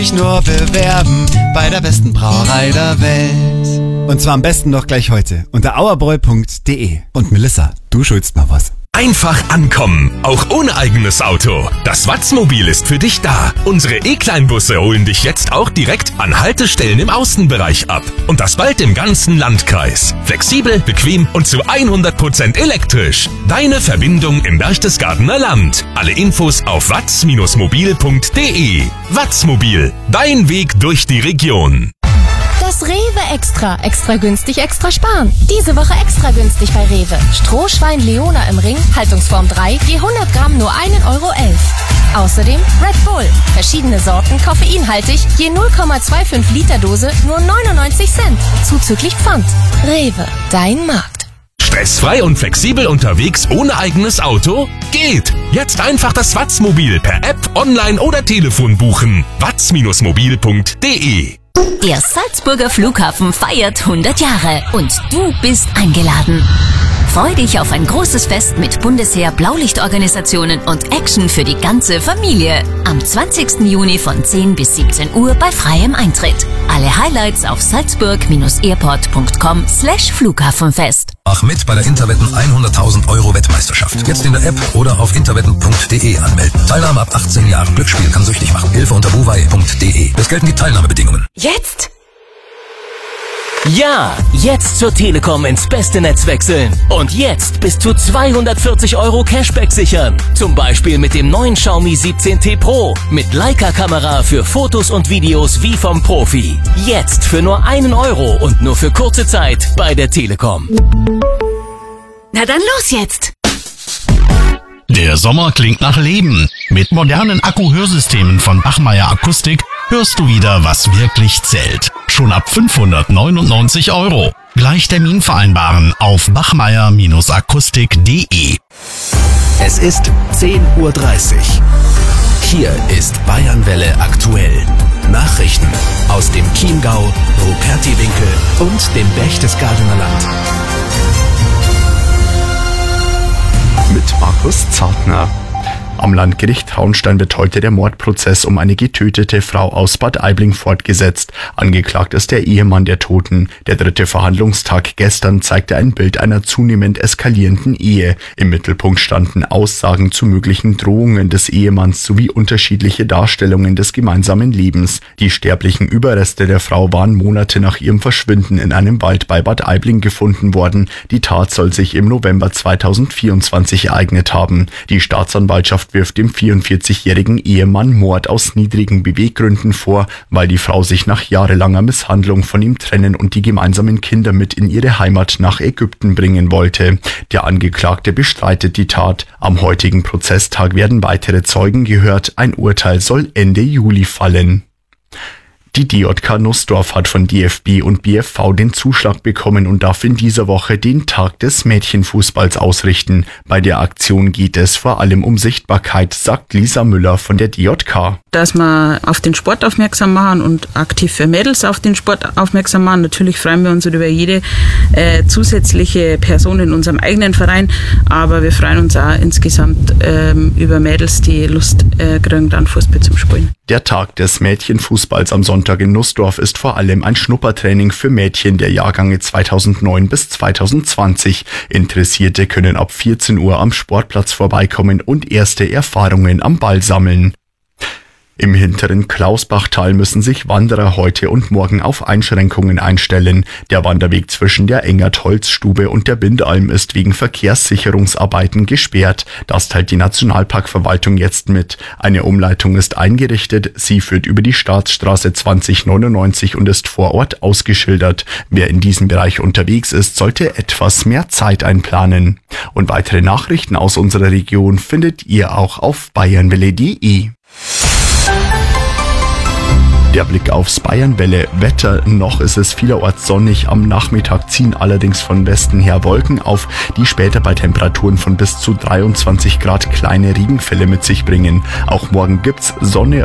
Sich nur bewerben bei der besten Brauerei der Welt. Und zwar am besten noch gleich heute unter auerbräu.de. Und Melissa, du schuldst mal was. Einfach ankommen, auch ohne eigenes Auto. Das Watzmobil ist für dich da. Unsere E-Kleinbusse holen dich jetzt auch direkt an Haltestellen im Außenbereich ab. Und das bald im ganzen Landkreis. Flexibel, bequem und zu 100% elektrisch. Deine Verbindung im Berchtesgadener Land. Alle Infos auf watz-mobil.de. Watzmobil, dein Weg durch die Region. Das Rewe Extra. Extra günstig, extra sparen. Diese Woche extra günstig bei Rewe. Strohschwein Leona im Ring, Haltungsform 3, je 100 Gramm nur 1,11 Euro. Außerdem Red Bull. Verschiedene Sorten, koffeinhaltig, je 0,25 Liter Dose nur 99 Cent. Zuzüglich Pfand. Rewe, dein Markt. Stressfrei und flexibel unterwegs ohne eigenes Auto? Geht! Jetzt einfach das Watzmobil per App, online oder Telefon buchen. watz-mobil.de. Der Salzburger Flughafen feiert 100 Jahre und du bist eingeladen. Freu dich auf ein großes Fest mit Bundesheer, Blaulichtorganisationen und Action für die ganze Familie. Am 20. Juni von 10 bis 17 Uhr bei freiem Eintritt. Alle Highlights auf salzburg-airport.com/Flughafenfest. Mach mit bei der Interwetten 100.000 Euro Wettmeisterschaft. Jetzt in der App oder auf interwetten.de anmelden. Teilnahme ab 18 Jahren. Glücksspiel kann süchtig machen. Hilfe unter buwei.de. Es gelten die Teilnahmebedingungen. Jetzt? Ja, jetzt zur Telekom ins beste Netz wechseln. Und jetzt bis zu 240 Euro Cashback sichern. Zum Beispiel mit dem neuen Xiaomi 17T Pro. Mit Leica-Kamera für Fotos und Videos wie vom Profi. Jetzt für nur 1 Euro und nur für kurze Zeit bei der Telekom. Na dann los jetzt! Der Sommer klingt nach Leben. Mit modernen Akku-Hörsystemen von Bachmeier Akustik hörst du wieder, was wirklich zählt. Schon ab 599 Euro. Gleich Termin vereinbaren auf bachmeier-akustik.de. Es ist 10:30 Uhr. Hier ist Bayernwelle aktuell. Nachrichten aus dem Chiemgau, Rupertiwinkel und dem Berchtesgadener Land. Mit Markus Zartner. Am Landgericht Traunstein wird heute der Mordprozess um eine getötete Frau aus Bad Aibling fortgesetzt. Angeklagt ist der Ehemann der Toten. Der 3. Verhandlungstag gestern zeigte ein Bild einer zunehmend eskalierenden Ehe. Im Mittelpunkt standen Aussagen zu möglichen Drohungen des Ehemanns sowie unterschiedliche Darstellungen des gemeinsamen Lebens. Die sterblichen Überreste der Frau waren Monate nach ihrem Verschwinden in einem Wald bei Bad Aibling gefunden worden. Die Tat soll sich im November 2024 ereignet haben. Die Staatsanwaltschaft wirft dem 44-jährigen Ehemann Mord aus niedrigen Beweggründen vor, weil die Frau sich nach jahrelanger Misshandlung von ihm trennen und die gemeinsamen Kinder mit in ihre Heimat nach Ägypten bringen wollte. Der Angeklagte bestreitet die Tat. Am heutigen Prozesstag werden weitere Zeugen gehört. Ein Urteil soll Ende Juli fallen. Die DJK Nussdorf hat von DFB und BFV den Zuschlag bekommen und darf in dieser Woche den Tag des Mädchenfußballs ausrichten. Bei der Aktion geht es vor allem um Sichtbarkeit, sagt Lisa Müller von der DJK. Dass wir auf den Sport aufmerksam machen und aktiv für Mädels auf den Sport aufmerksam machen. Natürlich freuen wir uns über jede zusätzliche Person in unserem eigenen Verein, aber wir freuen uns auch insgesamt über Mädels, die Lust kriegen, dann Fußball zum Spielen. Der Tag des Mädchenfußballs am Sonntag in Nussdorf ist vor allem ein Schnuppertraining für Mädchen der Jahrgänge 2009 bis 2020. Interessierte können ab 14 Uhr am Sportplatz vorbeikommen und erste Erfahrungen am Ball sammeln. Im hinteren Klausbachtal müssen sich Wanderer heute und morgen auf Einschränkungen einstellen. Der Wanderweg zwischen der Engert-Holzstube und der Bindalm ist wegen Verkehrssicherungsarbeiten gesperrt. Das teilt die Nationalparkverwaltung jetzt mit. Eine Umleitung ist eingerichtet. Sie führt über die Staatsstraße 2099 und ist vor Ort ausgeschildert. Wer in diesem Bereich unterwegs ist, sollte etwas mehr Zeit einplanen. Und weitere Nachrichten aus unserer Region findet ihr auch auf bayernwelle.de. Der Blick aufs Bayernwelle-Wetter. Noch ist es vielerorts sonnig. Am Nachmittag ziehen allerdings von Westen her Wolken auf, die später bei Temperaturen von bis zu 23 Grad kleine Regenfälle mit sich bringen. Auch morgen gibt's Sonne